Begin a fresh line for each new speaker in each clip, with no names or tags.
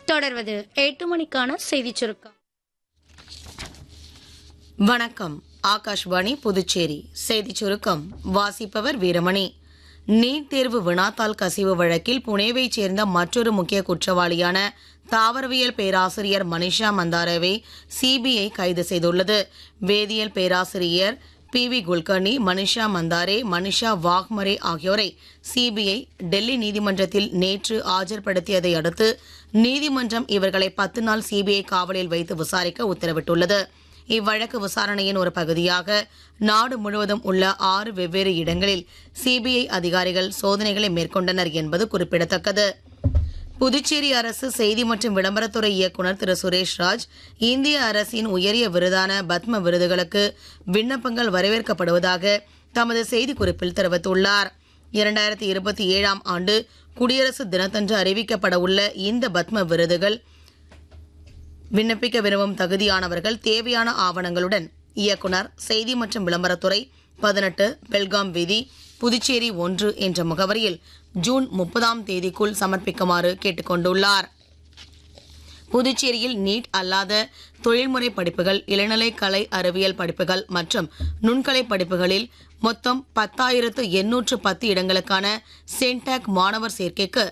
தொடர்வது 8 மணிக்கான செய்திச் சுருக்கம்.
வணக்கம். ஆகாஷ்வாணி புதுச்சேரி செய்திச் சுருக்கம் வாசிப்பவர் வீரமணி. நீட் தேர்வு வினாத்தாள் கசிவு வழக்கில் புனேவைச் சேர்ந்த மற்றொரு முக்கிய குற்றவாளியான தாவரவியல் பேராசிரியர் மனிஷா மந்தாரவை சிபிஐ கைது செய்துள்ளது. வேதியியல் பேராசிரியர் PV குல்கர்னி, மனிஷா மந்தாரே, மனிஷா வாக்மரே ஆகியோரை சிபிஐ டெல்லி நீதிமன்றத்தில் நேற்று ஆஜர்படுத்தியதை அடுத்து நீதிமன்றம் இவர்களை 10 நாள் சிபிஐ காவலில் வைத்து விசாரிக்க உத்தரவிட்டுள்ளது. இவ்வழக்கு விசாரணையின் ஒரு பகுதியாக நாடு முழுவதும் உள்ள 6 வெவ்வேறு இடங்களில் சிபிஐ அதிகாரிகள் சோதனைகளை மேற்கொண்டனர் என்பது குறிப்பிடத்தக்கது. புதுச்சேரி அரசு செய்தி மற்றும் விளம்பரத்துறை இயக்குநர் திரு சுரேஷ் ராஜ் இந்திய அரசின் உயரிய விருதான பத்ம விருதுகளுக்கு விண்ணப்பங்கள் வரவேற்கப்படுவதாக தமது செய்திக்குறிப்பில் தெரிவித்துள்ளார். 2027 ஆண்டு குடியரசு தினத்தன்று அறிவிக்கப்பட உள்ள இந்த பத்ம விருதுகள் விண்ணப்பிக்க விரும்பும் தகுதியானவர்கள் தேவையான ஆவணங்களுடன் இயக்குனர், செய்தி மற்றும் விளம்பரத்துறை, 18 பெல்காம் வீதி, புதுச்சேரி 1 என்ற முகவரியில் ஜூன் 30ஆம் தேதிக்குள் சமர்ப்பிக்குமாறு கேட்டுக்கொண்டுள்ளார். புதுச்சேரியில் நீட் அல்லாத தொழில்முறை படிப்புகள், இளநிலை கலை அறிவியல் படிப்புகள் மற்றும் நுண்கலை படிப்புகளில் மொத்தம் 10,810 இடங்களுக்கான சென்டாக் மாணவர் சேர்க்கைக்கு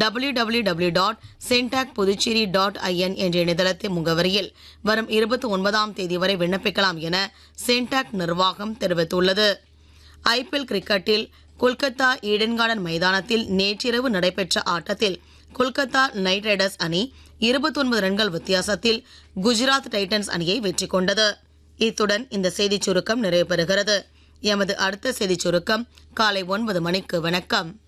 www.centacpuducherry.in என்ற இணையதளத்தின் முகவரியில் வரும் 29ஆம் தேதி வரை விண்ணப்பிக்கலாம் என சென்டாக் நிர்வாகம் தெரிவித்துள்ளது. IPL கிரிக்கெட்டில் கொல்கத்தா ஈடன் கார்டன் மைதானத்தில் நேற்றிரவு நடைபெற்ற ஆட்டத்தில் கொல்கத்தா நைட் ரைடர்ஸ் அணி 29 ரன்கள் வித்தியாசத்தில் குஜராத் டைட்டன்ஸ் அணியை வெற்றி கொண்டது. இத்துடன் இந்த செய்திச் சுருக்கம் நிறைவு பெறுகிறது. எமது அடுத்த செய்திச் சுருக்கம் காலை 9 மணிக்கு. வணக்கம்.